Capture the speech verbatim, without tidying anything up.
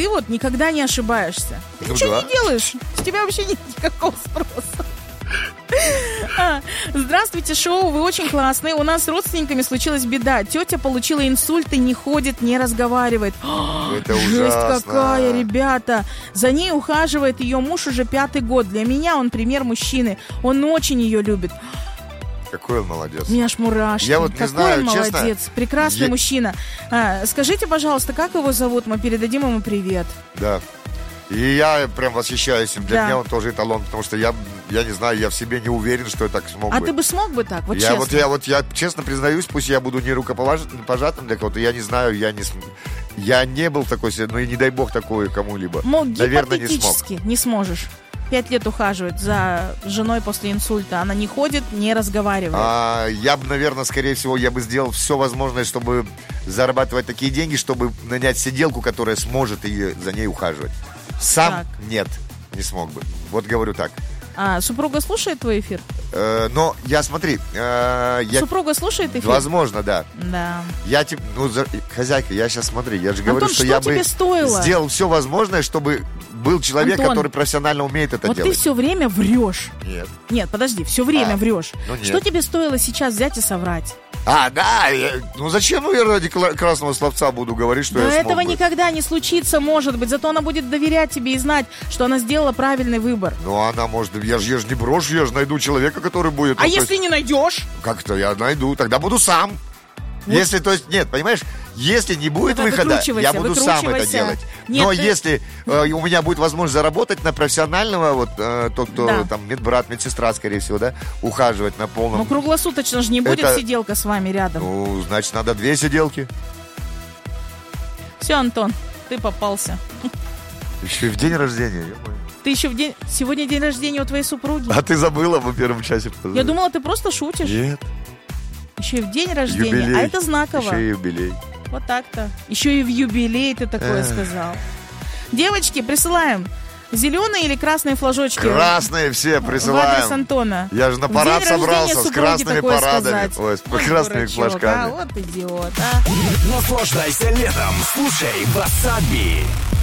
ты вот никогда не ошибаешься. Ты Ну ничего да. не делаешь. С тебя вообще нет никакого спроса. А, Здравствуйте, шоу, вы очень классные. У нас с родственниками случилась беда. Тетя получила инсульт и не ходит, не разговаривает. Это Жесть ужасно. какая, ребята. За ней ухаживает ее муж уже пятый год. Для меня он пример мужчины. Он очень ее любит. Какой он молодец. У меня аж мурашки. Я вот не Какой знаю, он честно, молодец. Прекрасный я- мужчина. А, скажите, пожалуйста, как его зовут? Мы передадим ему привет. Да. И я прям восхищаюсь им. Для Да. меня он тоже эталон, потому что я, я не знаю, я в себе не уверен, что я так смог А бы. ты бы смог бы так, вот я честно? вот я вот я честно признаюсь, пусть я буду не рукопожатым для кого-то, я не знаю, я не см- я не был такой, се- ну и не дай бог такое кому-либо. Мол, Наверное, не смог. гипотетически не сможешь. Пять лет ухаживать за женой после инсульта. Она не ходит, не разговаривает. А, я бы, наверное, скорее всего, я бы сделал все возможное, чтобы зарабатывать такие деньги, чтобы нанять сиделку, которая сможет и за ней ухаживать. Сам Так. нет, не смог бы. Вот говорю так. А, супруга слушает твой эфир? Э, но я смотри, э, я, Супруга слушает эфир? возможно, да. Да. Я типа, ну, за- хозяйка, я сейчас смотри, я же говорю, Антон, что что я тебе бы стоило? сделал все возможное, чтобы был человек, Антон, который профессионально умеет это Вот делать. ты все время врешь. Нет. Нет, подожди, все время А, врешь. ну нет. Что тебе стоило сейчас взять и соврать? А, да, я- ну зачем ну, я ради кла- красного словца буду говорить, что Да я смог этого бы? никогда не случится, может быть. Зато она будет доверять тебе и знать, что она сделала правильный выбор. Ну, она может, я же, я же не брошу, я же найду человека, который будет... А ну, то если есть, не найдешь? как-то я найду, тогда буду сам. Вот. Если, то есть, нет, понимаешь, если не будет Давай, выхода, выкручивайся, я буду сам это выкручивайся. делать. Нет, Но ты- если э, у меня будет возможность заработать на профессионального, вот э, тот, кто Да. там медбрат, медсестра, скорее всего, да, ухаживать на полном... Ну, круглосуточно же не будет Это- сиделка с вами рядом. Ну, значит, надо две сиделки. Все, Антон, ты попался. Еще и в день рождения. ё-моё. Ты еще в день... Сегодня день рождения у твоей супруги. А ты забыла во первом часе? Я думала, ты просто шутишь. Нет. Еще и в день рождения. Юбилей. А это знаково. Еще и юбилей. Вот так-то. Еще и в юбилей ты такое Эх. сказал. Девочки, присылаем зеленые или красные флажочки. Красные все В адрес присылаем. Антона. Я же на В парад день рождения собрался с супруги красными такое парадами. сказать. Ой, с Вот красными дурачок, флажками. А, вот идиот, а. Наслаждайся летом. Слушай Васаби.